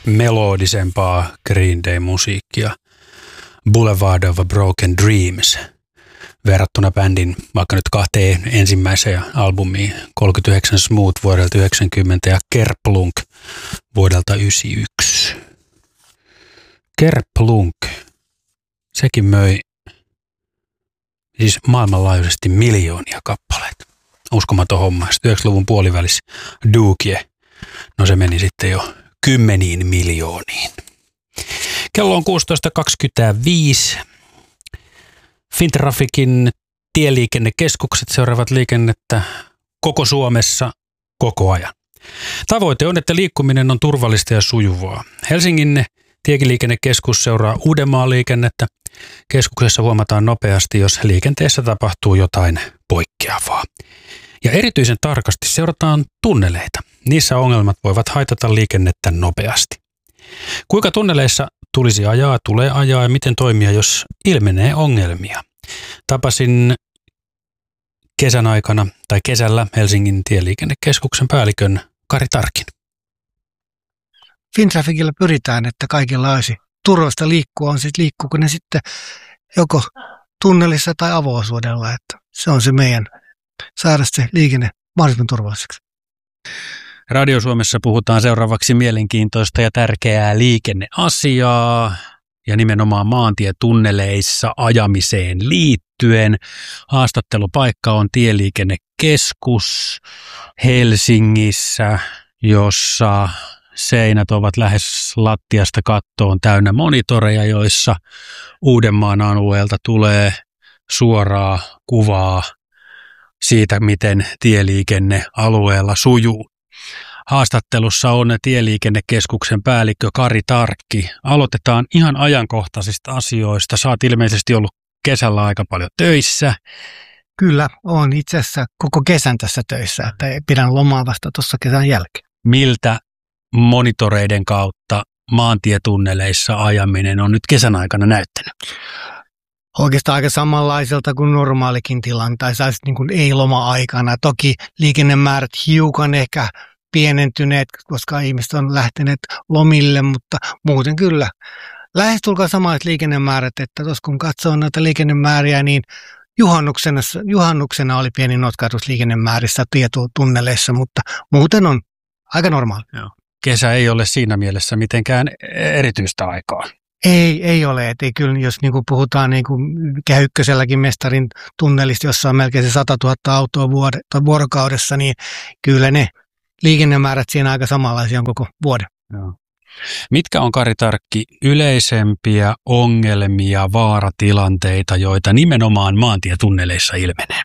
melodisempaa Green Day-musiikkia, Boulevard of Broken Dreams, verrattuna bändin vaikka nyt 2 ensimmäiseen albumiin, 39 Smooth vuodelta 90 ja Kerplunk vuodelta 91. Kerplunk, sekin möi siis maailmanlaajuisesti miljoonia kappaleita. Uskomaton homma. 90-luvun puolivälissä Dookie, no se meni sitten jo 10 miljooniin. Kello on 16.25. Fintrafikin tieliikennekeskukset seuraavat liikennettä koko Suomessa koko ajan. Tavoite on, että liikkuminen on turvallista ja sujuvaa. Helsingin tieliikennekeskus seuraa Uudenmaan liikennettä. Keskuksessa huomataan nopeasti, jos liikenteessä tapahtuu jotain poikkeavaa. Ja erityisen tarkasti seurataan tunneleita. Niissä ongelmat voivat haitata liikennettä nopeasti. Kuinka tunneleissa tulisi ajaa, tulee ajaa ja miten toimia, jos ilmenee ongelmia? Tapasin kesällä Helsingin tieliikennekeskuksen päällikön Kari Tarkin. Fintrafficilla pyritään, että kaikilla olisi turvallista liikkua, on sitten liikkuuko ne sitten joko tunnelissa tai avo-osuudella, että se on se meidän saada se liikenne mahdollisimman turvalliseksi. Radio Suomessa puhutaan seuraavaksi mielenkiintoista ja tärkeää liikenneasiaa ja nimenomaan maantietunneleissa ajamiseen liittyen. Haastattelupaikka on Tieliikennekeskus Helsingissä, jossa seinät ovat lähes lattiasta kattoon täynnä monitoreja, joissa Uudenmaan alueelta tulee suoraa kuvaa siitä, miten tieliikenne alueella sujuu. Haastattelussa on Tieliikennekeskuksen päällikkö Kari Tarkki. Aloitetaan ihan ajankohtaisista asioista. Sä oot ilmeisesti ollut kesällä aika paljon töissä. Kyllä, on itse asiassa koko kesän tässä töissä, että pidän lomaa vasta tuossa kesän jälkeen. Miltä monitoreiden kautta maantietunneleissa ajaminen on nyt kesän aikana näyttänyt? Oikeastaan aika samanlaiselta kuin normaalikin tilanne, tai niin kuin ei-loma-aikana. Toki liikennemäärät hiukan ehkä pienentyneet, koska ihmiset on lähteneet lomille, mutta muuten kyllä. Lähestulkoon samat liikennemäärät, että tuossa kun katsoo noita liikennemääriä, niin juhannuksena oli pieni notkahdus liikennemäärissä tunneleissa, mutta muuten on aika normaali. Joo. Kesä ei ole siinä mielessä mitenkään erityistä aikaa. Ei ole. Et ei kyllä, jos niin kuin puhutaan niin kuin Kehä-Ykköselläkin mestarin tunnelista, jossa on melkein se 100 000 autoa vuorokaudessa, niin kyllä ne liikennemäärät siinä aika samanlaisia on koko vuoden. Joo. Mitkä on, Kari Tarkki, yleisempiä ongelmia, vaaratilanteita, joita nimenomaan maantietunneleissa ilmenee?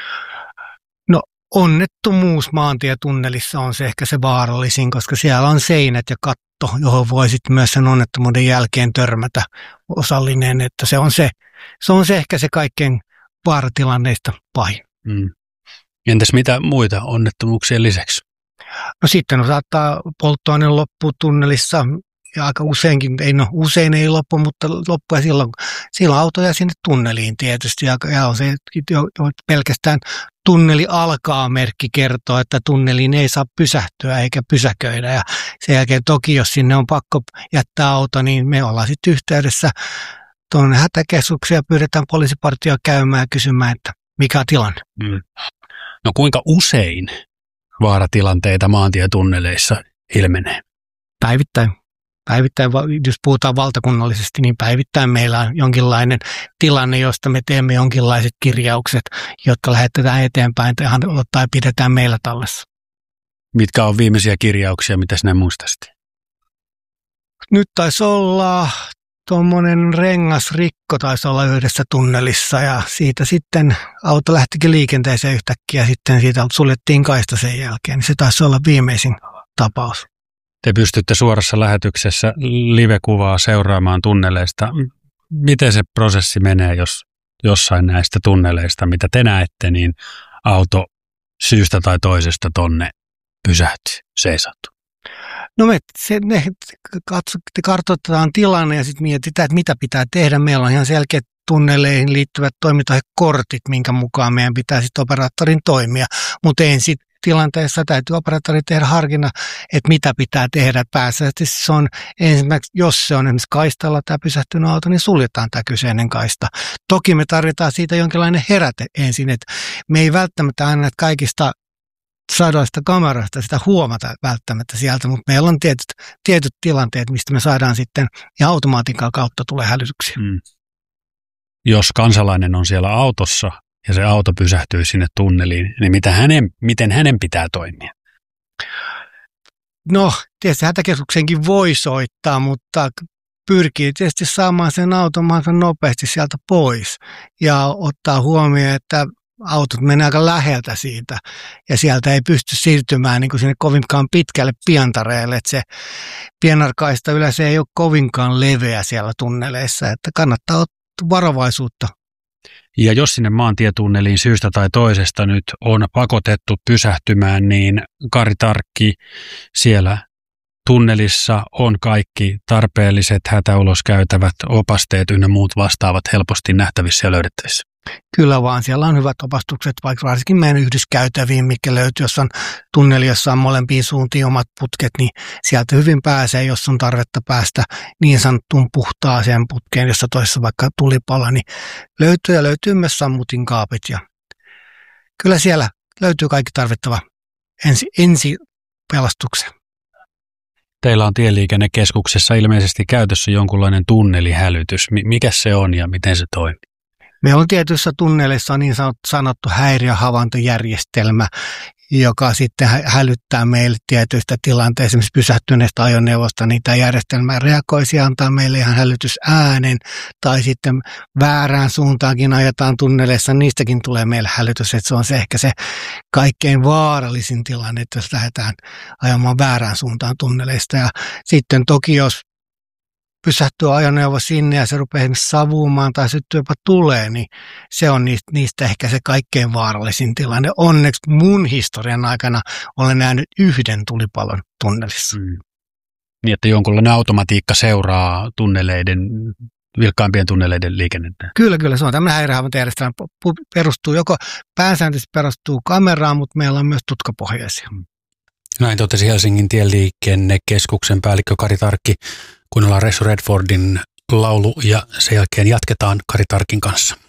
No onnettomuus maantietunnelissa on se ehkä se vaarallisin, koska siellä on seinät ja katto, johon voi sitten myös sen onnettomuuden jälkeen törmätä osallinen, että se on se ehkä se kaikkein vaaratilanneista pahin. Entäs mitä muita onnettomuuksien lisäksi? No sitten saattaa polttoaine loppua tunnelissa ja aika useinkin, usein ei loppu, mutta loppuu silloin auto jää sinne tunneliin tietysti ja on se jo pelkästään tunneli alkaa -merkki kertoo, että tunneliin ei saa pysähtyä eikä pysäköidä ja sen jälkeen toki, jos sinne on pakko jättää auto, niin me ollaan sitten yhteydessä tuonne hätäkeskukseen ja pyydetään poliisipartioa käymään ja kysymään, että mikä on tilanne. No kuinka usein vaaratilanteita maantietunneleissa ilmenee? Päivittäin, jos puhutaan valtakunnallisesti, niin päivittäin meillä on jonkinlainen tilanne, josta me teemme jonkinlaiset kirjaukset, jotka lähetetään eteenpäin tai pidetään meillä tallessa. Mitkä on viimeisiä kirjauksia, mitä sinä muistasit? Nyt taisi olla tuommoinen rengasrikko taisi olla yhdessä tunnelissa ja siitä sitten auto lähtikin liikenteeseen yhtäkkiä ja sitten siitä suljettiin kaista sen jälkeen. Se taisi olla viimeisin tapaus. Te pystytte suorassa lähetyksessä live-kuvaa seuraamaan tunneleista. Miten se prosessi menee, jos jossain näistä tunneleista, mitä te näette, niin auto syystä tai toisesta tonne pysähtyy, seisautuu? No me kartoitetaan tilanne ja sitten mietitään, että mitä pitää tehdä. Meillä on ihan selkeät tunneleihin liittyvät toimintakortit, minkä mukaan meidän pitää sitten operaattorin toimia. Mutta ensin tilanteessa täytyy operaattori tehdä harkinnan, että mitä pitää tehdä. Pääsääntöisesti se on ensimmäiseksi, jos se on esimerkiksi kaistalla tämä pysähtynyt auto, niin suljetaan tämä kyseinen kaista. Toki me tarvitaan siitä jonkinlainen heräte ensin, että me ei välttämättä aina kaikista sadoista kameroista sitä huomata välttämättä sieltä, mutta meillä on tietyt tilanteet, mistä me saadaan sitten, ja automaatikalla kautta tulee hälytyksiä. Jos kansalainen on siellä autossa ja se auto pysähtyy sinne tunneliin, niin miten hänen pitää toimia? No, tietysti hätäkeskuksenkin voi soittaa, mutta pyrkii tietysti saamaan sen auton mahdollisimman nopeasti sieltä pois ja ottaa huomioon, että autot menee aika läheltä siitä ja sieltä ei pysty siirtymään niin kuin sinne kovinkaan pitkälle pientareelle, että se pienarkaista yleensä ei ole kovinkaan leveä siellä tunneleissa, että kannattaa ottaa varovaisuutta. Ja jos sinne maantietunneliin syystä tai toisesta nyt on pakotettu pysähtymään, niin Kari Tarkki, siellä tunnelissa on kaikki tarpeelliset hätäuloskäytävät, opasteet ynnä muut vastaavat helposti nähtävissä ja löydettävissä. Kyllä vaan, siellä on hyvät opastukset, vaikka varsinkin meidän yhdyskäytäviin, mikä löytyy, jos on tunneli, jossa on molempiin suuntiin omat putket, niin sieltä hyvin pääsee, jos on tarvetta päästä niin sanottuun puhtaaseen putkeen, jossa toisessa vaikka tulipala, niin löytyy myös sammutin kaapit. Ja kyllä siellä löytyy kaikki tarvittava ensi pelastuksen. Teillä on Tieliikennekeskuksessa ilmeisesti käytössä jonkunlainen tunnelihälytys. Mikä se on ja miten se toimii? Meillä on tietyissä tunneleissa niin sanottu häiriöhavaintojärjestelmä, joka sitten hälyttää meille tietyistä tilanteista, esimerkiksi pysähtyneestä ajoneuvosta, niin tämä järjestelmä reagoisi ja antaa meille ihan hälytysäänen, tai sitten väärään suuntaankin ajetaan tunneleissa, niistäkin tulee meille hälytys, että se on ehkä se kaikkein vaarallisin tilanne, että jos lähdetään ajamaan väärään suuntaan tunneleista. Ja sitten toki, jos pysähtyy ajoneuvo sinne ja se rupeaa esimerkiksi savumaan tai syttyy jopa tulee, niin se on niistä ehkä se kaikkein vaarallisin tilanne. Onneksi mun historian aikana olen nähnyt yhden tulipalon tunnelissa. Niin, että jonkunlainen automatiikka seuraa vilkkaimpien tunneleiden liikennettä. Kyllä. Se on tämmöinen häiriöhavaintojärjestelmä. Pääsääntöisesti perustuu kameraan, mutta meillä on myös tutkapohjaisia. Näin totesi Helsingin Tieliikennekeskuksen päällikkö Kari Tarkki. Kuunnellaan Ressu Redfordin laulu ja sen jälkeen jatketaan Kari Tarkin kanssa.